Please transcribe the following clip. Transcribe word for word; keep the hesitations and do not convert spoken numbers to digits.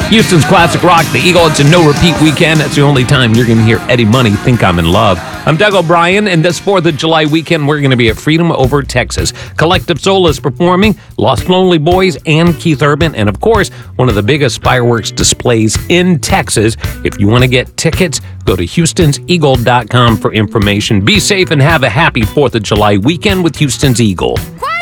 Houston's classic rock, the Eagle. It's a no-repeat weekend. That's the only time you're going to hear Eddie Money, Think I'm in Love. I'm Doug O'Brien, and this fourth of July weekend, we're going to be at Freedom Over Texas. Collective Soul is performing, Lost Lonely Boys, and Keith Urban, and of course, one of the biggest fireworks displays in Texas. If you want to get tickets, go to houstons eagle dot com for information. Be safe and have a happy fourth of July weekend with Houston's Eagle. Quiet!